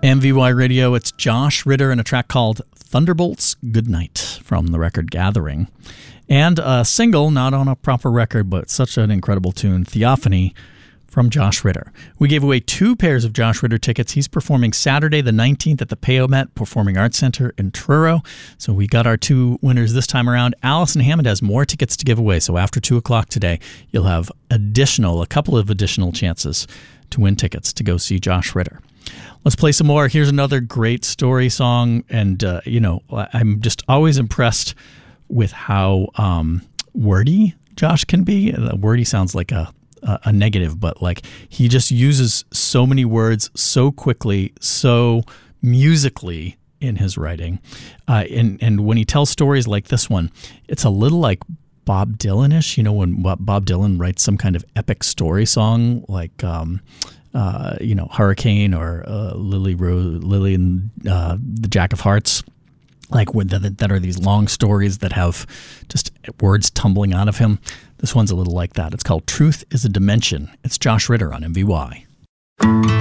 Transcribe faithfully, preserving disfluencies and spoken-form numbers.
M V Y Radio, it's Josh Ritter and a track called Thunderbolts Goodnight from the record Gathering. And a single, not on a proper record, but such an incredible tune, Theophany from Josh Ritter. We gave away two pairs of Josh Ritter tickets. He's performing Saturday the nineteenth at the Payomet Performing Arts Center in Truro. So we got our two winners this time around. Allison Hammond has more tickets to give away. So after two o'clock today, you'll have additional, a couple of additional chances to win tickets to go see Josh Ritter. Let's play some more. Here's another great story song. And, uh, you know, I'm just always impressed with how um, wordy Josh can be. Wordy sounds like a a negative, but like he just uses so many words so quickly, so musically in his writing. Uh, and, and when he tells stories like this one, it's a little like Bob Dylan-ish, you know, when Bob Dylan writes some kind of epic story song like, um, uh, you know, Hurricane or uh, Lily, Rose, Lily and uh, the Jack of Hearts. Like that, that are these long stories that have just words tumbling out of him. This one's a little like that. It's called Truth is a Dimension. It's Josh Ritter on M V Y.